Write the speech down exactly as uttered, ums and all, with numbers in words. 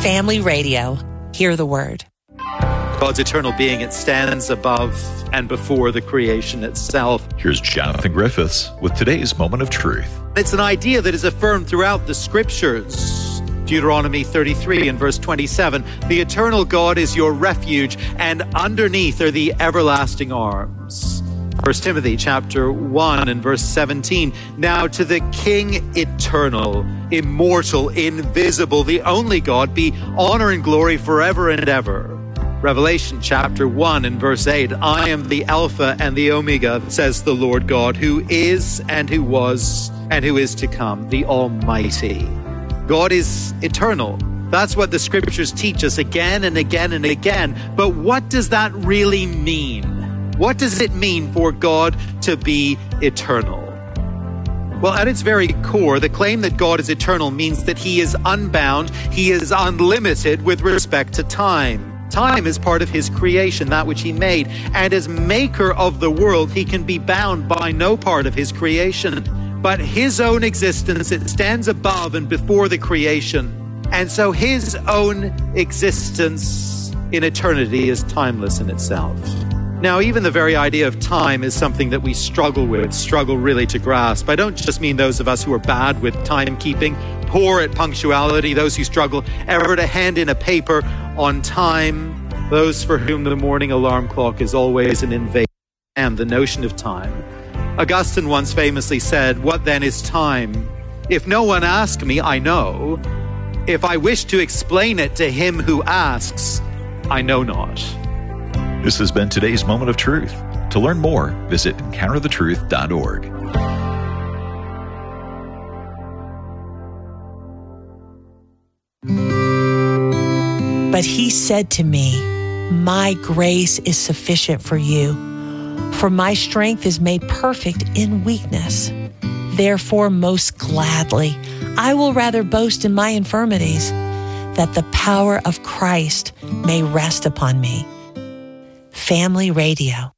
Family Radio. Hear the word. God's eternal being, it stands above and before the creation itself. Here's Jonathan Griffiths with today's Moment of Truth. It's an idea that is affirmed throughout the scriptures. Deuteronomy thirty-three and verse twenty-seven, the eternal God is your refuge, and underneath are the everlasting arms. First Timothy chapter one and verse seventeen, now to the King eternal, immortal, invisible, the only God, be honor and glory forever and ever. Revelation chapter one and verse eight, I am the Alpha and the Omega, says the Lord God, who is and who was and who is to come, the Almighty. God is eternal. That's what the scriptures teach us again and again and again. But what does that really mean? What does it mean for God to be eternal? Well, at its very core, the claim that God is eternal means that he is unbound, he is unlimited with respect to time. Time is part of his creation, that which he made. And as maker of the world, he can be bound by no part of his creation. But his own existence, it stands above and before the creation. And so his own existence in eternity is timeless in itself. Now, even the very idea of time is something that we struggle with, struggle really to grasp. I don't just mean those of us who are bad with timekeeping, poor at punctuality, those who struggle ever to hand in a paper on time, those for whom the morning alarm clock is always an invasion, and the notion of time. Augustine once famously said, what then is time? If no one asks me, I know. If I wish to explain it to him who asks, I know not. This has been today's Moment of Truth. To learn more, visit encounter the truth dot org. But he said to me, my grace is sufficient for you, for my strength is made perfect in weakness. Therefore, most gladly, I will rather boast in my infirmities, that the power of Christ may rest upon me. Family Radio.